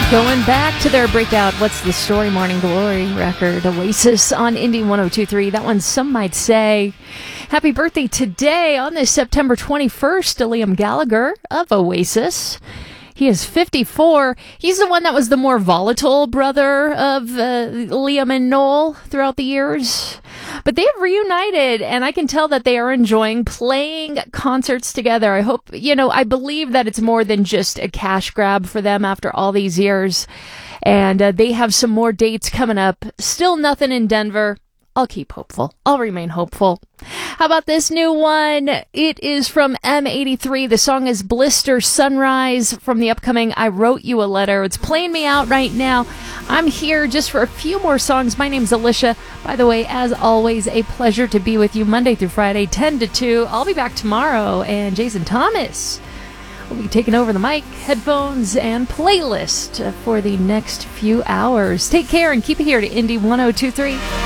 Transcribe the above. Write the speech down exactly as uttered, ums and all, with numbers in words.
Going back to their breakout What's the Story Morning Glory record, Oasis on Indie one oh two point three. That one, some might say. Happy birthday today on this September twenty-first to Liam Gallagher of Oasis. He is fifty-four. He's the one that was the more volatile brother of uh, Liam and Noel throughout the years. But they have reunited, and I can tell that they are enjoying playing concerts together. I hope, you know, I believe that it's more than just a cash grab for them after all these years. And uh, they have some more dates coming up. Still nothing in Denver. I'll keep hopeful. I'll remain hopeful. How about this new one? It is from M eighty-three. The song is Blister Sunrise from the upcoming I Wrote You a Letter. It's playing me out right now. I'm here just for a few more songs. My name's Alicia. By the way, as always, a pleasure to be with you Monday through Friday, ten to two. I'll be back tomorrow, and Jason Thomas will be taking over the mic, headphones, and playlist for the next few hours. Take care and keep it here to Indie one oh two point three.